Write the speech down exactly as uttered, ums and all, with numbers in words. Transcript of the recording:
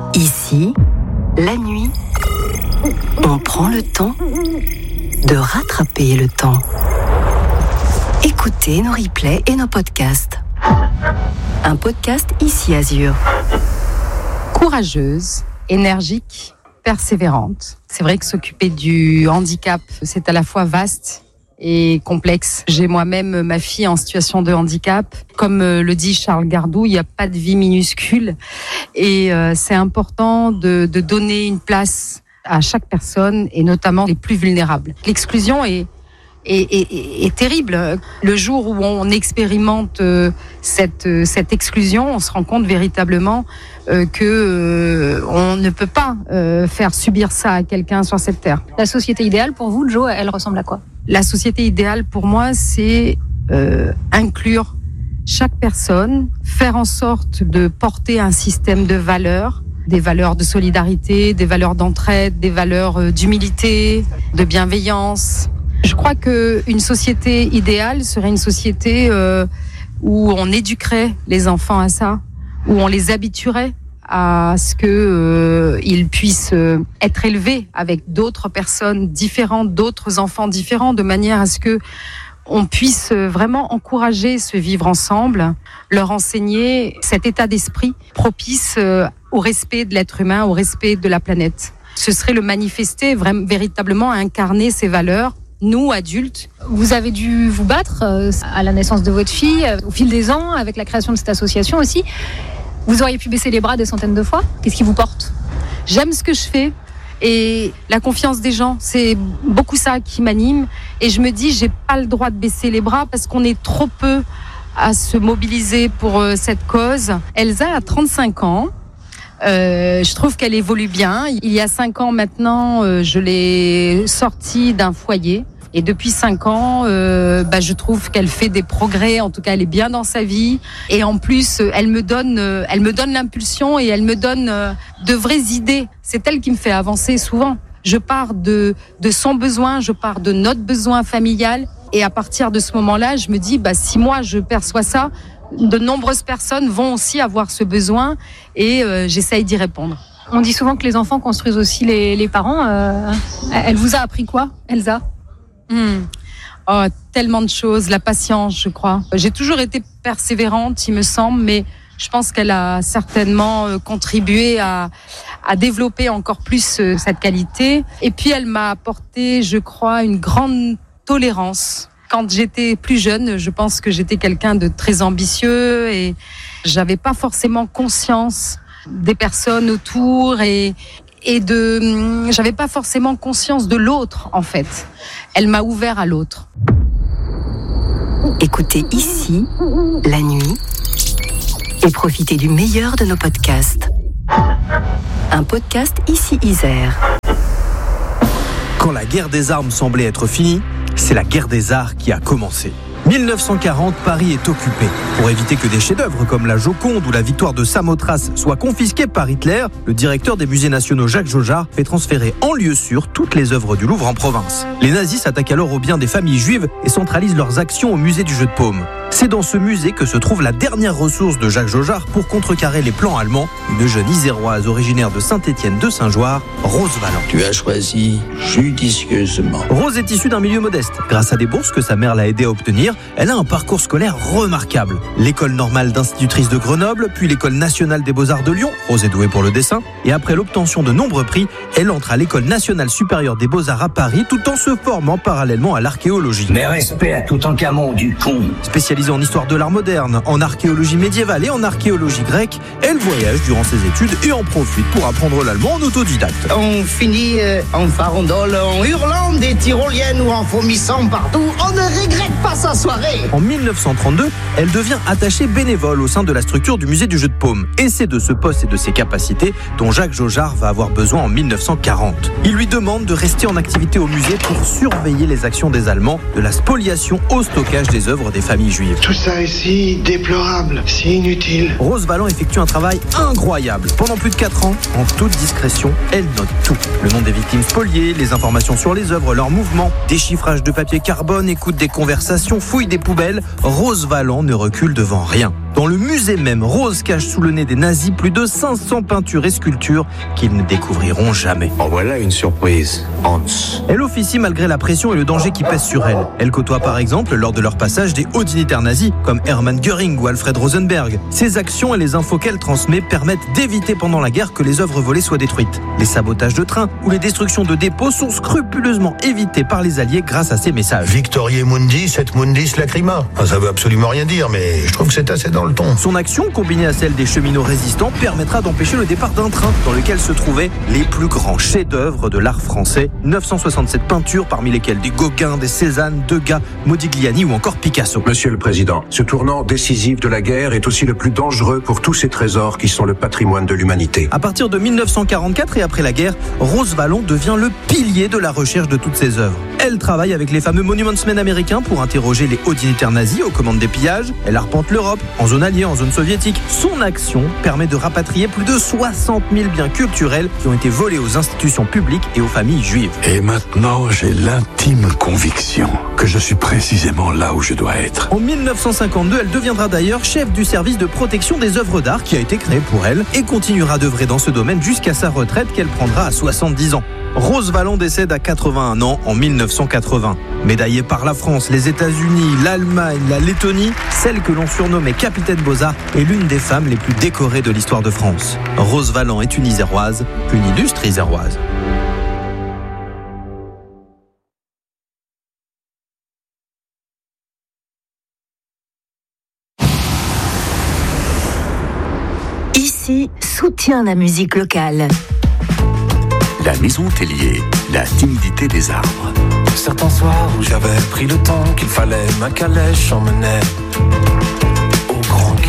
Ici, la nuit, on prend le temps de rattraper le temps. Écoutez nos replays et nos podcasts. Un podcast Ici Azur. Courageuse, énergique, persévérante. C'est vrai que s'occuper du handicap, c'est à la fois vaste et complexe. J'ai moi-même ma fille en situation de handicap. Comme le dit Charles Gardou, il n'y a pas de vie minuscule. Et euh, c'est important de, de donner une place à chaque personne, et notamment les plus vulnérables. L'exclusion est, est, est, est terrible. Le jour où on expérimente cette, cette exclusion, on se rend compte véritablement euh, que euh, on ne peut pas euh, faire subir ça à quelqu'un sur cette terre. La société idéale pour vous, Jo, elle ressemble à quoi ? La société idéale pour moi, c'est euh, inclure chaque personne, faire en sorte de porter un système de valeurs, des valeurs de solidarité, des valeurs d'entraide, des valeurs d'humilité, de bienveillance. Je crois qu'une société idéale serait une société euh, où on éduquerait les enfants à ça, où on les habituerait à ce qu'ils euh, puissent euh, être élevés avec d'autres personnes différentes, d'autres enfants différents, de manière à ce que on puisse vraiment encourager ce vivre ensemble, leur enseigner cet état d'esprit propice euh, au respect de l'être humain, au respect de la planète. Ce serait le manifester, vraiment, véritablement incarner ces valeurs. Nous, adultes. Vous avez dû vous battre euh, à la naissance de votre fille, euh, au fil des ans, avec la création de cette association aussi. Vous auriez pu baisser les bras des centaines de fois. Qu'est-ce qui vous porte ? J'aime ce que je fais et la confiance des gens, c'est beaucoup ça qui m'anime. Et je me dis, j'ai pas le droit de baisser les bras parce qu'on est trop peu à se mobiliser pour euh, cette cause. Elsa a trente-cinq ans. Euh, je trouve qu'elle évolue bien. Il y a cinq ans maintenant, euh, je l'ai sortie d'un foyer. Et depuis cinq ans, euh, bah, je trouve qu'elle fait des progrès. En tout cas, elle est bien dans sa vie. Et en plus, elle me donne, euh, elle me donne l'impulsion et elle me donne euh, de vraies idées. C'est elle qui me fait avancer souvent. Je pars de, de son besoin, je pars de notre besoin familial. Et à partir de ce moment-là, je me dis, bah, si moi je perçois ça, de nombreuses personnes vont aussi avoir ce besoin et euh, j'essaye d'y répondre. On dit souvent que les enfants construisent aussi les, les parents. Euh, elle vous a appris quoi, Elsa ? Mmh. Oh, tellement de choses, la patience, je crois. J'ai toujours été persévérante, il me semble, mais je pense qu'elle a certainement contribué à, à développer encore plus cette qualité. Et puis, elle m'a apporté, je crois, une grande tolérance. Quand j'étais plus jeune, je pense que j'étais quelqu'un de très ambitieux et j'avais pas forcément conscience des personnes autour et et de, j'avais pas forcément conscience de l'autre, en fait. Elle m'a ouvert à l'autre. Écoutez Ici, la nuit, et profitez du meilleur de nos podcasts. Un podcast Ici Isère. Quand la guerre des armes semblait être finie, c'est la guerre des arts qui a commencé. dix-neuf cent quarante, Paris est occupé. Pour éviter que des chefs-d'œuvre comme la Joconde ou la victoire de Samothrace soient confisqués par Hitler, le directeur des musées nationaux Jacques Jaujard fait transférer en lieu sûr toutes les œuvres du Louvre en province. Les nazis s'attaquent alors aux biens des familles juives et centralisent leurs actions au musée du Jeu de Paume. C'est dans ce musée que se trouve la dernière ressource de Jacques Jaujard pour contrecarrer les plans allemands, une jeune iséroise originaire de Saint-Étienne de Saint-Joire, Rose Valland. Tu as choisi judicieusement. Rose est issue d'un milieu modeste. Grâce à des bourses que sa mère l'a aidée à obtenir, elle a un parcours scolaire remarquable. L'école normale d'institutrice de Grenoble, puis l'école nationale des beaux-arts de Lyon, Rose est douée pour le dessin, et après l'obtention de nombreux prix, elle entre à l'école nationale supérieure des beaux-arts à Paris, tout en se formant parallèlement à l'archéologie. Mais respect à Toutankhamon du con. Spécialisée en histoire de l'art moderne, en archéologie médiévale et en archéologie grecque, elle voyage durant ses études et en profite pour apprendre l'allemand en autodidacte. On finit euh, en farandole, en hurlant des tyroliennes ou en vomissant partout. On ne regrette pas sa soirée. En dix-neuf cent trente-deux, elle devient attachée bénévole au sein de la structure du musée du Jeu de Paume. Et c'est de ce poste et de ses capacités dont Jacques Jaujard va avoir besoin en dix-neuf cent quarante. Il lui demande de rester en activité au musée pour surveiller les actions des Allemands, de la spoliation au stockage des œuvres des familles juives. Tout ça est si déplorable, si inutile. Rose Valland effectue un travail incroyable. Pendant plus de quatre ans, en toute discrétion, elle note tout. Le nom des victimes spoliées, les informations sur les œuvres, leurs mouvements, déchiffrage de papier carbone, écoute des conversations, fouille des poubelles. Rose Valland ne recule devant rien. Dans le musée même, Rose cache sous le nez des nazis plus de cinq cents peintures et sculptures qu'ils ne découvriront jamais. En voilà une surprise, Hans. Elle officie malgré la pression et le danger qui pèsent sur elle. Elle côtoie par exemple, lors de leur passage, des hauts dignitaires nazis comme Hermann Göring ou Alfred Rosenberg. Ses actions et les infos qu'elle transmet permettent d'éviter pendant la guerre que les œuvres volées soient détruites. Les sabotages de trains ou les destructions de dépôts sont scrupuleusement évités par les Alliés grâce à ces messages. Victoriae Mundi, set mundis lacrima. Ça veut absolument rien dire, mais je trouve que c'est assez dans le ton. Son action, combinée à celle des cheminots résistants, permettra d'empêcher le départ d'un train dans lequel se trouvaient les plus grands chefs-d'œuvre de l'art français. neuf cent soixante-sept peintures, parmi lesquelles des Gauguin, des Cézanne, Degas, Modigliani ou encore Picasso. Monsieur le Président, ce tournant décisif de la guerre est aussi le plus dangereux pour tous ces trésors qui sont le patrimoine de l'humanité. À partir de mille neuf cent quarante-quatre et après la guerre, Rose Valland devient le pilier de la recherche de toutes ces œuvres. Elle travaille avec les fameux Monuments Men américains pour interroger les hauts dignitaires nazis aux commandes des pillages. Elle arpente l'Europe, en zone alliée, en zone soviétique. Son action permet de rapatrier plus de soixante mille biens culturels qui ont été volés aux institutions publiques et aux familles juives. Et maintenant, j'ai l'intime conviction que je suis précisément là où je dois être. En mille neuf cent cinquante-deux, elle deviendra d'ailleurs chef du service de protection des œuvres d'art qui a été créé pour elle et continuera d'œuvrer dans ce domaine jusqu'à sa retraite qu'elle prendra à soixante-dix ans. Rose Valland décède à quatre-vingt-un ans en mille neuf cent quatre-vingts. Médaillée par la France, les États-Unis, l'Allemagne, la Lettonie, celle que l'on surnommait Capitaine Beaux-Arts est l'une des femmes les plus décorées de l'histoire de France. Rose Valland est une Iséroise, une illustre Iséroise. Ici, soutient la musique locale. La Maison Tellier, la timidité des arbres. Certains soirs où j'avais pris le temps qu'il fallait, ma calèche emmenait au grand